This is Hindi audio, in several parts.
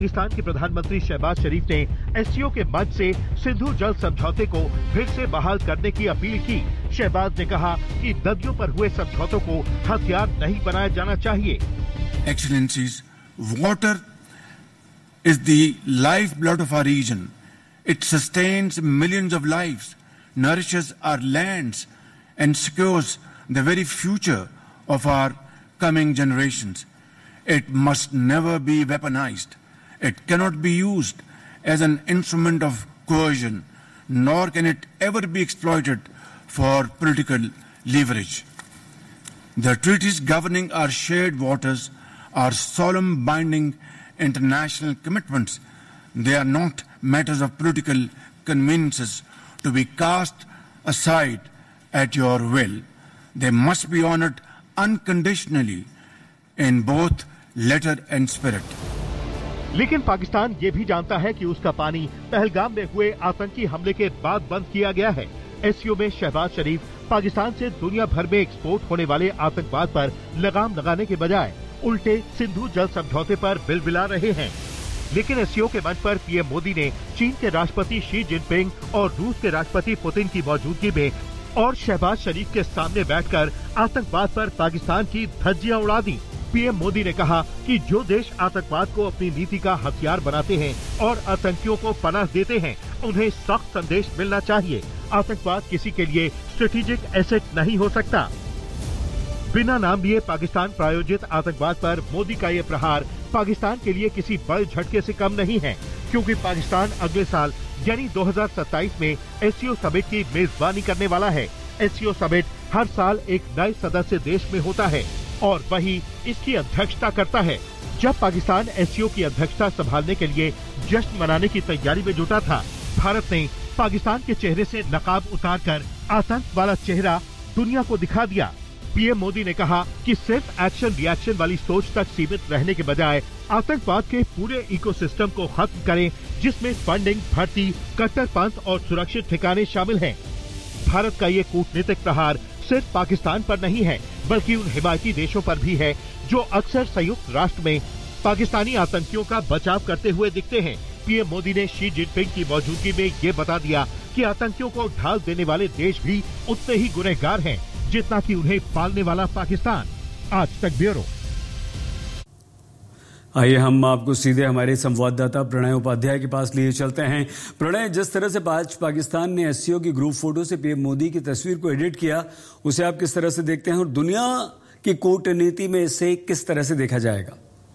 पाकिस्तान के प्रधानमंत्री शहबाज शरीफ ने एससीओ के मंच से सिंधु जल समझौते को फिर से बहाल करने की अपील की। शहबाज ने कहा कि नदियों पर हुए समझौतों को हथियार नहीं बनाया जाना चाहिए। Excellencies, water is the lifeblood of our region. It sustains millions of lives, nourishes our lands, and secures the very future of our coming generations. It must never be weaponized. It cannot be used as an instrument of coercion, nor can it ever be exploited for political leverage. The treaties governing our shared waters are solemn, binding international commitments. They are not matters of political conveniences to be cast aside at your will. They must be honored unconditionally in both letter and spirit. लेकिन पाकिस्तान ये भी जानता है कि उसका पानी पहलगाम में हुए आतंकी हमले के बाद बंद किया गया है। एससीओ में शहबाज शरीफ पाकिस्तान से दुनिया भर में एक्सपोर्ट होने वाले आतंकवाद पर लगाम लगाने के बजाय उल्टे सिंधु जल समझौते पर बिलबिला रहे हैं। लेकिन एससीओ के मंच पर पीएम मोदी ने चीन के राष्ट्रपति शी जिनपिंग और रूस के राष्ट्रपति पुतिन की मौजूदगी में और शहबाज शरीफ के सामने बैठकर आतंकवाद पर पाकिस्तान की धज्जियां उड़ा दी। पीएम मोदी ने कहा कि जो देश आतंकवाद को अपनी नीति का हथियार बनाते हैं और आतंकियों को पनाह देते हैं, उन्हें सख्त संदेश मिलना चाहिए। आतंकवाद किसी के लिए स्ट्रेटेजिक एसेट नहीं हो सकता। बिना नाम लिए पाकिस्तान प्रायोजित आतंकवाद पर मोदी का ये प्रहार पाकिस्तान के लिए किसी बड़े झटके से कम नहीं है, क्योंकि पाकिस्तान अगले साल यानी 2027 में एससीओ समिट की मेजबानी करने वाला है। एससीओ समिट हर साल एक नए सदस्य देश में होता है और वही इसकी अध्यक्षता करता है। जब पाकिस्तान एससीओ की अध्यक्षता संभालने के लिए जश्न मनाने की तैयारी में जुटा था, भारत ने पाकिस्तान के चेहरे से नकाब उतारकर आतंक वाला चेहरा दुनिया को दिखा दिया। पीएम मोदी ने कहा कि सिर्फ एक्शन रिएक्शन वाली सोच तक सीमित रहने के बजाय आतंकवाद के पूरे इकोसिस्टम को खत्म करें, जिसमें फंडिंग, भर्ती, कट्टरपंथ और सुरक्षित ठिकाने शामिल हैं। भारत का ये कूटनीतिक प्रहार सिर्फ पाकिस्तान पर नहीं है, बल्कि उन हिमायती देशों पर भी है जो अक्सर संयुक्त राष्ट्र में पाकिस्तानी आतंकियों का बचाव करते हुए दिखते हैं। पीएम मोदी ने शी जिनपिंग की मौजूदगी में ये बता दिया कि आतंकियों को ढाल देने वाले देश भी उतने ही गुनहगार हैं जितना कि उन्हें पालने वाला पाकिस्तान। आज तक ब्यूरो। आइए हम आपको सीधे हमारे संवाददाता प्रणय उपाध्याय के पास लिए चलते हैं। प्रणय, जिस तरह से आज पाकिस्तान ने एससीओ की ग्रुप फोटो से पीएम मोदी की तस्वीर को एडिट किया, उसे आप किस तरह से देखते हैं और दुनिया की कूटनीति में इसे किस तरह से देखा जाएगा?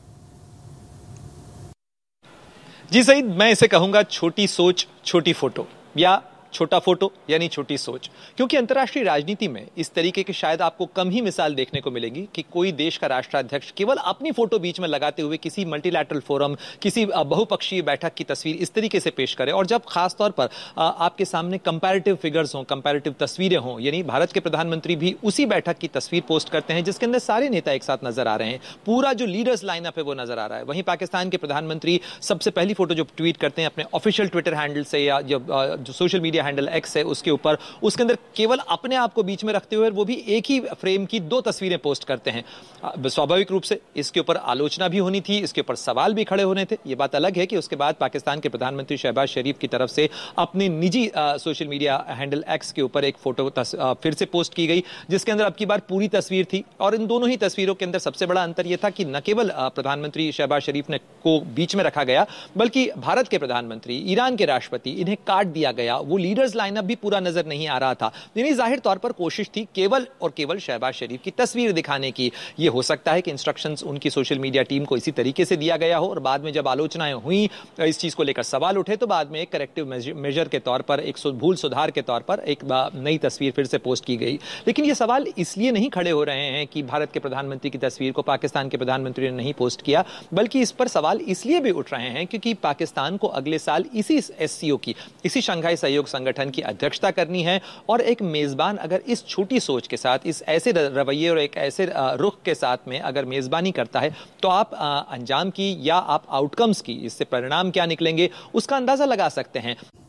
जी सईद, मैं इसे कहूंगा छोटी सोच छोटी फोटो, या छोटा फोटो यानी छोटी सोच, क्योंकि अंतर्राष्ट्रीय राजनीति में इस तरीके की शायद आपको कम ही मिसाल देखने को मिलेगी कि कोई देश का राष्ट्राध्यक्ष केवल अपनी फोटो बीच में लगाते हुए किसी मल्टीलैटरल फोरम, किसी बहुपक्षीय बैठक की तस्वीर इस तरीके से पेश करे, और जब खासतौर पर आपके सामने कंपैरेटिव फिगर्स हों, कंपैरेटिव तस्वीरें हों, यानी भारत के प्रधानमंत्री भी उसी बैठक की तस्वीर पोस्ट करते हैं जिसके अंदर सारे नेता एक साथ नजर आ रहे हैं, पूरा जो लीडर्स लाइनअप है वो नजर आ रहा है। वहीं पाकिस्तान के प्रधानमंत्री सबसे पहली फोटो जो ट्वीट करते हैं अपने ऑफिशियल ट्विटर हैंडल से या जो सोशल मीडिया हैंडल एक्स है उसके ऊपर, उसके अंदर केवल अपने आप को बीच में रखते हुए वो भी एक ही फ्रेम की 2 तस्वीरें पोस्ट करते हैं। स्वाभाविक रूप से इसके ऊपर आलोचना भी होनी थी, इसके ऊपर सवाल भी खड़े होने थे। यह बात अलग है कि उसके बाद पाकिस्तान के प्रधानमंत्री शहबाज शरीफ की तरफ से अपनी निजी सोशल मीडिया हैंडल एक्स के ऊपर एक फोटो फिर से पोस्ट की गई, जिसके अंदर अब की बार पूरी तस्वीर थी। और इन दोनों ही तस्वीरों के अंदर सबसे बड़ा अंतर यह था कि न केवल प्रधानमंत्री शहबाज शरीफ को बीच में रखा गया, बल्कि भारत के प्रधानमंत्री, ईरान के राष्ट्रपति, इन्हें काट दिया गया। वो लीडर्स लाइनअप भी पूरा नजर नहीं आ रहा था। यानी जाहिर तौर पर कोशिश थी केवल और केवल शहबाज शरीफ की तस्वीर दिखाने की। यह हो सकता है कि इंस्ट्रक्शंस उनकी सोशल मीडिया टीम को इसी तरीके से दिया गया हो और बाद में जब आलोचनाएं हुई, इस चीज को लेकर सवाल उठे, तो बाद में एक करेक्टिव मेजर के तौर पर, एक भूल सुधार के तौर पर एक नई तस्वीर फिर से पोस्ट की गई। लेकिन यह सवाल इसलिए नहीं खड़े हो रहे हैं कि भारत के प्रधानमंत्री की तस्वीर को पाकिस्तान के प्रधानमंत्री ने नहीं पोस्ट किया, बल्कि इस पर सवाल इसलिए भी उठ रहे हैं क्योंकि पाकिस्तान को अगले साल इसी एससीओ की, इसी शंघाई सहयोग संगठन की अध्यक्षता करनी है। और एक मेजबान अगर इस छोटी सोच के साथ, इस ऐसे रवैये और एक ऐसे रुख के साथ में अगर मेजबानी करता है, तो आप अंजाम की या आप आउटकम्स की, इससे परिणाम क्या निकलेंगे उसका अंदाजा लगा सकते हैं।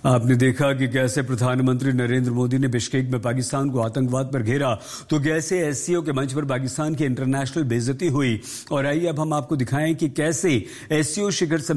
आपने देखा कि कैसे प्रधानमंत्री नरेंद्र मोदी ने बिश्केक में पाकिस्तान को आतंकवाद पर घेरा, तो कैसे एससीओ के मंच पर पाकिस्तान की इंटरनेशनल बेइज्जती हुई। और आइए अब हम आपको दिखाएं कि कैसे एससीओ शिखर